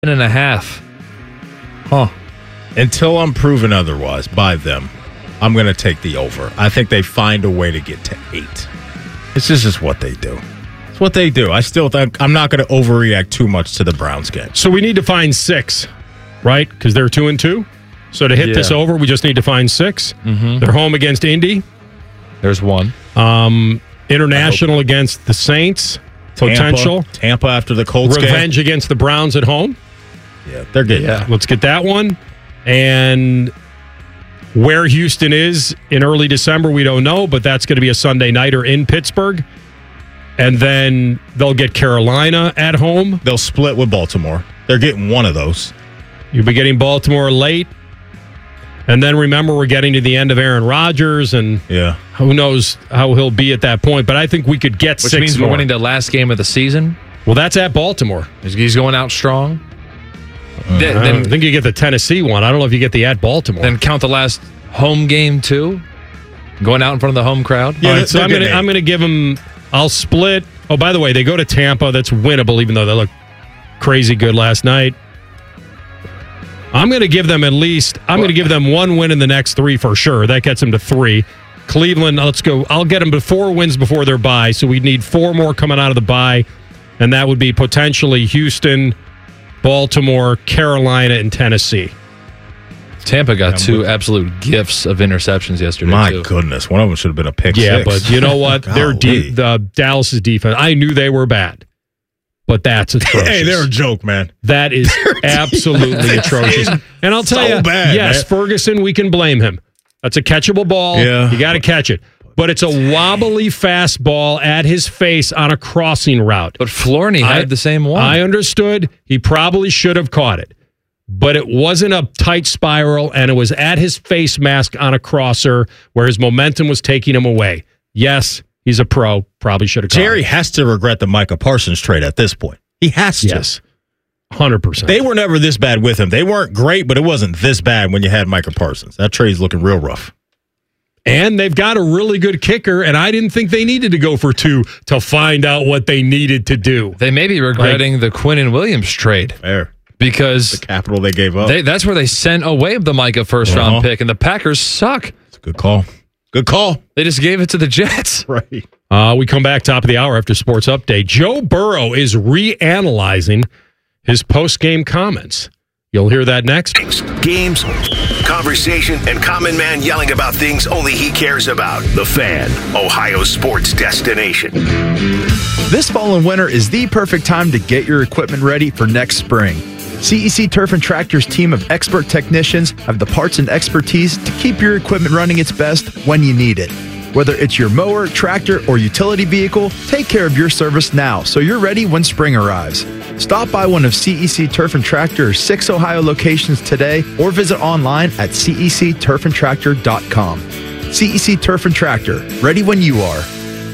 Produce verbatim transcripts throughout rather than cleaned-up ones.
and a half. Huh. Until I'm proven otherwise by them, I'm going to take the over. I think they find a way to get to eight. This is just what they do. It's what they do. I still think I'm not going to overreact too much to the Browns game. So we need to find six, right? Because they're two and two. So to hit yeah. this over, we just need to find six. Mm-hmm. They're home against Indy. There's one. Um, international against the Saints. Tampa, Potential. Tampa after the Colts game. Revenge against the Browns at home. Yeah, they're good. Yeah. Let's get that one. And where Houston is in early December, we don't know, but that's going to be a Sunday nighter in Pittsburgh. And then they'll get Carolina at home. They'll split with Baltimore. They're getting one of those. You'll be getting Baltimore late. And then remember, we're getting to the end of Aaron Rodgers, and yeah. who knows how he'll be at that point. But I think we could get Which six means more. we're winning the last game of the season. Well, that's at Baltimore. He's going out strong. Uh, then, I then, think you get the Tennessee one. I don't know if you get the at Baltimore. Then count the last home game, too. Going out in front of the home crowd. Yeah, All right, so I'm going to I'm going to give them. I'll split. Oh, by the way, they go to Tampa. That's winnable, even though they look crazy good last night. I'm going to give them at least, I'm going to give them one win in the next three for sure. That gets them to three. Cleveland, let's go. I'll get them to four wins before their bye. So we need four more coming out of the bye. And that would be potentially Houston, Baltimore, Carolina, and Tennessee. Tampa got two absolute gifts of interceptions yesterday. My too. goodness. One of them should have been a pick yeah, six. but you know what? Their de- the Dallas's defense, I knew they were bad. But that's atrocious. Hey, they're a joke, man. That is absolutely atrocious. And I'll tell so you, bad, yes, man. Ferguson, we can blame him. That's a catchable ball. Yeah. You got to catch it. But it's a wobbly fastball at his face on a crossing route. But Flournoy had the same one. I understood. He probably should have caught it. But it wasn't a tight spiral, and it was at his face mask on a crosser where his momentum was taking him away. Yes, he's a pro. Probably should have caught Jerry it. has to regret the Micah Parsons trade at this point. He has to. Yes, one hundred percent. They were never this bad with him. They weren't great, but it wasn't this bad when you had Micah Parsons. That trade's looking real rough. And they've got a really good kicker, and I didn't think they needed to go for two to find out what they needed to do. They may be regretting like, the Quinnen Williams trade. Fair. Because the capital they gave up. They, that's where they sent away the Micah first-round uh-huh. pick, and the Packers suck. It's a good call. Good call. They just gave it to the Jets. Right. Uh, we come back top of the hour after Sports Update. Joe Burrow is reanalyzing his post-game comments. You'll hear that next. Games, conversation, and common man yelling about things only he cares about. The Fan, Ohio sports destination. This fall and winter is the perfect time to get your equipment ready for next spring. C E C Turf and Tractor's team of expert technicians have the parts and expertise to keep your equipment running its best when you need it. Whether it's your mower, tractor, or utility vehicle, take care of your service now so you're ready when spring arrives. Stop by one of C E C Turf and Tractor's six Ohio locations today or visit online at C E C turf and tractor dot com. C E C Turf and Tractor, ready when you are.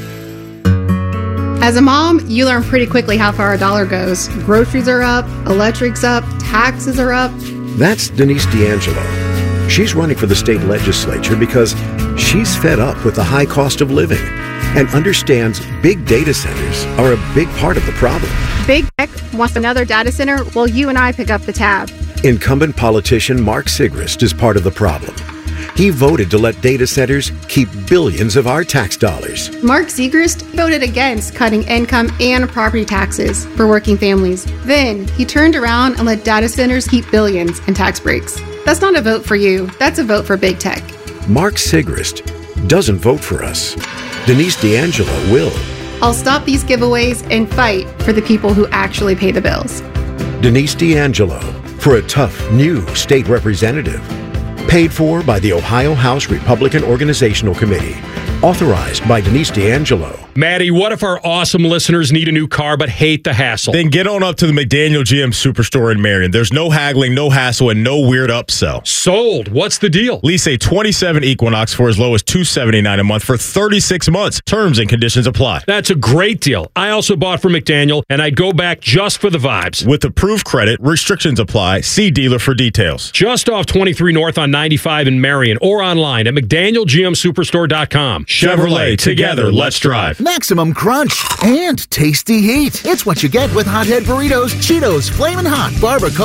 As a mom, you learn pretty quickly how far a dollar goes. Groceries are up, electric's up, taxes are up. That's Denise D'Angelo. She's running for the state legislature because she's fed up with the high cost of living and understands big data centers are a big part of the problem. Big Tech wants another data center while you and I pick up the tab. Incumbent politician Mark Sigrist is part of the problem. He voted to let data centers keep billions of our tax dollars. Mark Sigrist voted against cutting income and property taxes for working families. Then he turned around and let data centers keep billions in tax breaks. That's not a vote for you. That's a vote for big tech. Mark Sigrist doesn't vote for us. Denise D'Angelo will. I'll stop these giveaways and fight for the people who actually pay the bills. Denise D'Angelo for a tough new state representative. Paid for by the Ohio House Republican Organizational Committee. Authorized by Denise D'Angelo. Maddie, what if our awesome listeners need a new car but hate the hassle? Then get on up to the McDaniel G M Superstore in Marion. There's no haggling, no hassle, and no weird upsell. Sold. What's the deal? Lease a twenty-seven Equinox for as low as two hundred seventy-nine dollars a month for thirty-six months. Terms and conditions apply. That's a great deal. I also bought from McDaniel, and I'd go back just for the vibes. With approved credit, restrictions apply. See dealer for details. Just off twenty-three North on ninety-five in Marion or online at mcdaniel g m superstore dot com. Chevrolet, together, let's drive. Maximum crunch and tasty heat. It's what you get with Hothead Burritos, Cheetos, Flamin' Hot, Barbacoa.